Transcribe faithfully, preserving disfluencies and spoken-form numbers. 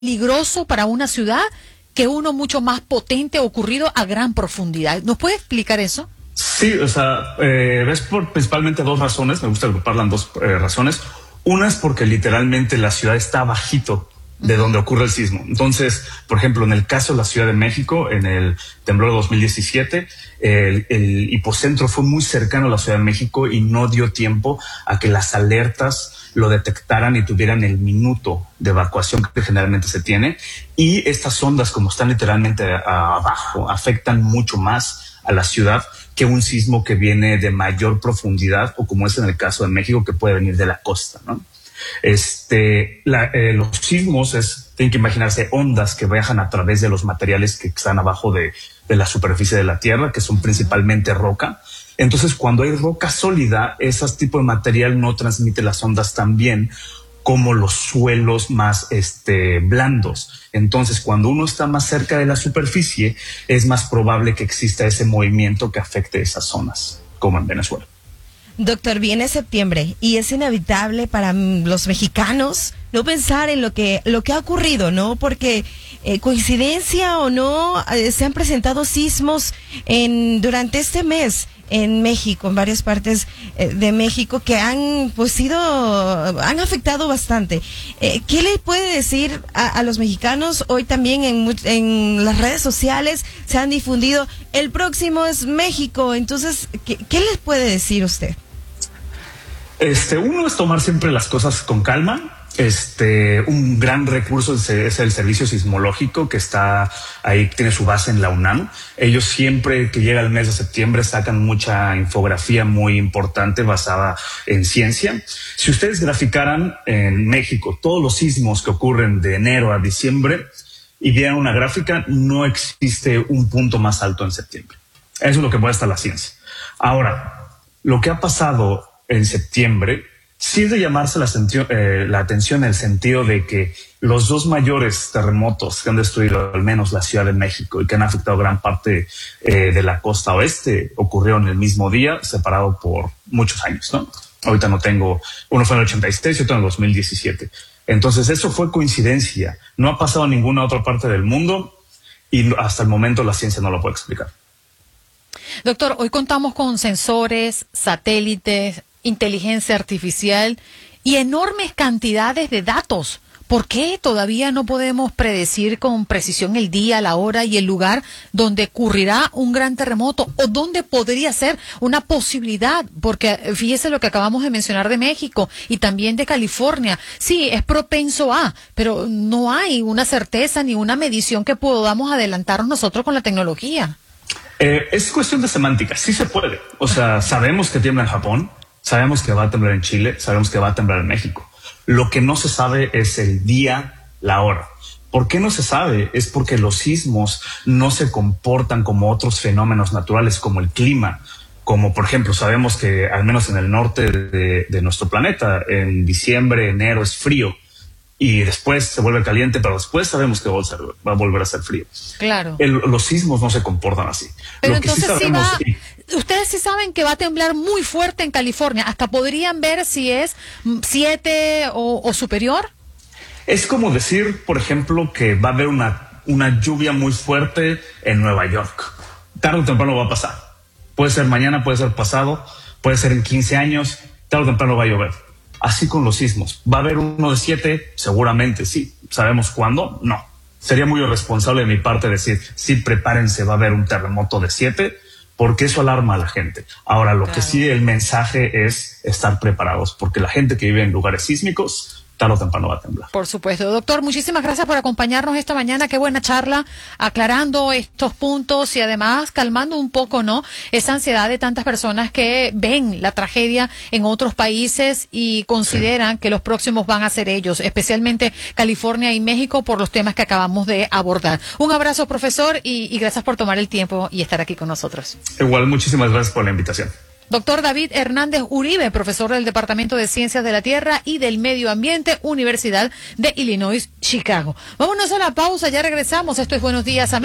peligroso para una ciudad que uno mucho más potente ocurrido a gran profundidad. ¿Nos puede explicar eso? Sí, o sea, eh, ves por principalmente dos razones, me gusta agruparlas en dos eh, razones. Una es porque literalmente la ciudad está bajito de donde ocurre el sismo. Entonces, por ejemplo, en el caso de la Ciudad de México, en el temblor de dos mil diecisiete, el, el hipocentro fue muy cercano a la Ciudad de México y no dio tiempo a que las alertas lo detectaran y tuvieran el minuto de evacuación que generalmente se tiene. Y estas ondas, como están literalmente abajo, afectan mucho más a la ciudad que un sismo que viene de mayor profundidad, o como es en el caso de México, que puede venir de la costa, ¿no? Este, la, eh, los sismos es, tienen que imaginarse ondas que viajan a través de los materiales que están abajo de, de la superficie de la Tierra, que son principalmente roca. Entonces, cuando hay roca sólida, ese tipo de material no transmite las ondas tan bien como los suelos más este, blandos. Entonces, cuando uno está más cerca de la superficie, es más probable que exista ese movimiento que afecte esas zonas, como en Venezuela. Doctor, viene septiembre y es inevitable para los mexicanos no pensar en lo que lo que ha ocurrido, ¿no? Porque eh, coincidencia o no, eh, se han presentado sismos en durante este mes en México, en varias partes eh, de México que han pues sido han afectado bastante. Eh, ¿Qué le puede decir a, a los mexicanos? Hoy también en, en las redes sociales se han difundido el próximo es México. Entonces, ¿qué, qué les puede decir usted? Este, uno es tomar siempre las cosas con calma. Este, un gran recurso es, es el servicio sismológico que está ahí, tiene su base en la UNAM. Ellos siempre que llega el mes de septiembre sacan mucha infografía muy importante basada en ciencia. Si ustedes graficaran en México todos los sismos que ocurren de enero a diciembre y vieran una gráfica, no existe un punto más alto en septiembre. Eso es lo que muestra la ciencia. Ahora, lo que ha pasado en septiembre sí es de llamarse la, eh, la atención en el sentido de que los dos mayores terremotos que han destruido al menos la Ciudad de México y que han afectado gran parte eh, de la costa oeste ocurrieron el mismo día, separado por muchos años, ¿no? Ahorita no tengo, uno fue en el ochenta y seis y otro en el dos mil diecisiete. Entonces eso fue coincidencia, no ha pasado en ninguna otra parte del mundo y hasta el momento la ciencia no lo puede explicar. Doctor, hoy contamos con sensores, satélites, inteligencia artificial y enormes cantidades de datos. ¿Por qué todavía no podemos predecir con precisión el día, la hora y el lugar donde ocurrirá un gran terremoto o donde podría ser una posibilidad? Porque fíjese lo que acabamos de mencionar de México y también de California. Sí, es propenso a, pero no hay una certeza ni una medición que podamos adelantarnos nosotros con la tecnología. Eh, es cuestión de semántica, sí se puede. O sea, sabemos que tiembla en Japón, sabemos que va a temblar en Chile, sabemos que va a temblar en México. Lo que no se sabe es el día, la hora. ¿Por qué no se sabe? Es porque los sismos no se comportan como otros fenómenos naturales, como el clima. Como, por ejemplo, sabemos que al menos en el norte de, de nuestro planeta, en diciembre, enero es frío. Y después se vuelve caliente, pero después sabemos que va a, ser, va a volver a ser frío. Claro. El, los sismos no se comportan así. Pero Lo que entonces sí sabemos, sí va, ustedes sí saben que va a temblar muy fuerte en California. Hasta podrían ver si es siete o, o superior. Es como decir, por ejemplo, que va a haber una, una lluvia muy fuerte en Nueva York. Tarde o temprano va a pasar. Puede ser mañana, puede ser pasado, puede ser en quince años. Tarde o temprano va a llover. Así con los sismos. ¿Va a haber uno de siete? Seguramente sí. ¿Sabemos cuándo? No. Sería muy irresponsable de mi parte decir, sí, prepárense, va a haber un terremoto de siete, porque eso alarma a la gente. Ahora, lo claro. que sí, el mensaje es estar preparados, porque la gente que vive en lugares sísmicos, tarde o temprano va a temblar. Por supuesto. Doctor, muchísimas gracias por acompañarnos esta mañana. Qué buena charla, aclarando estos puntos y además calmando un poco, ¿no?, esa ansiedad de tantas personas que ven la tragedia en otros países y consideran sí. que los próximos van a ser ellos, especialmente California y México, por los temas que acabamos de abordar. Un abrazo, profesor, y, y gracias por tomar el tiempo y estar aquí con nosotros. Igual, muchísimas gracias por la invitación. Doctor David Hernández Uribe, profesor del Departamento de Ciencias de la Tierra y del Medio Ambiente, Universidad de Illinois, Chicago. Vámonos a la pausa, ya regresamos. Esto es Buenos Días, América.